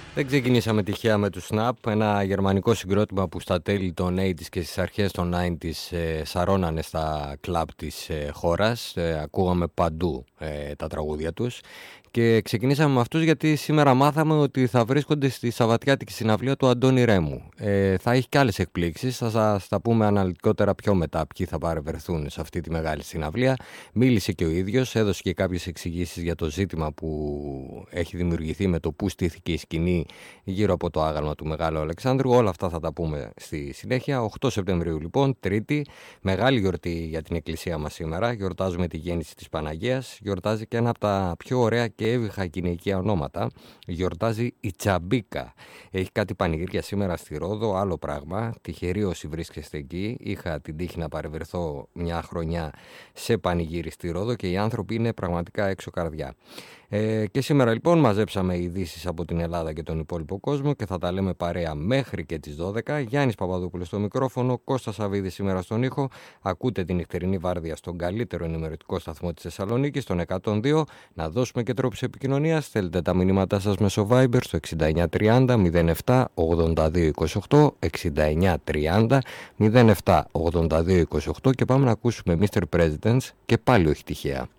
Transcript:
Δεν ξεκινήσαμε τυχαία με του Snap, ένα γερμανικό συγκρότημα που στα τέλη των 80s και στις αρχές των 90s σαρώνανε στα κλαμπ της χώρας. Ακούγαμε παντού τα τραγούδια τους. Και ξεκινήσαμε με αυτούς γιατί σήμερα μάθαμε ότι θα βρίσκονται στη Σαββατιάτικη συναυλία του Αντώνη Ρέμου. Θα έχει και άλλες εκπλήξεις, θα σας τα πούμε αναλυτικότερα πιο μετά ποιοι θα παρευρεθούν σε αυτή τη μεγάλη συναυλία. Μίλησε και ο ίδιος, έδωσε και κάποιες εξηγήσεις για το ζήτημα που έχει δημιουργηθεί με το που στήθηκε η σκηνή γύρω από το άγαλμα του Μεγάλου Αλεξάνδρου. Όλα αυτά θα τα πούμε στη συνέχεια. 8 Σεπτεμβρίου λοιπόν, Τρίτη, μεγάλη γιορτή για την εκκλησία μας σήμερα. Γιορτάζουμε τη γέννηση της Παναγίας. Γιορτάζει και ένα από τα πιο ωραία και έβυχα γυναικεία ονόματα. Γιορτάζει η Τσαμπίκα. Έχει κάτι πανηγύρια σήμερα στη Ρόδο, άλλο πράγμα. Τυχεροί όσοι βρίσκεστε εκεί. Είχα την τύχη να παρευρεθώ μια χρονιά σε πανηγύρι στη Ρόδο και οι άνθρωποι είναι πραγματικά έξω καρδιά. Και σήμερα λοιπόν μαζέψαμε ειδήσεις από την Ελλάδα και τον υπόλοιπο κόσμο και θα τα λέμε παρέα μέχρι και τις 12. Γιάννης Παπαδόπουλος στο μικρόφωνο, Κώστας Σαββίδης σήμερα στον ήχο. Ακούτε την νυχτερινή βάρδια στον καλύτερο ενημερωτικό σταθμό της Θεσσαλονίκης, στον 102. Να δώσουμε και τρόπους επικοινωνίας. Στέλνετε τα μηνύματά σας μέσω Viber στο 6930 07 82 28, 6930 07 82 28 και πάμε να ακούσουμε Mr. Presidents και πάλι όχι τυχαία.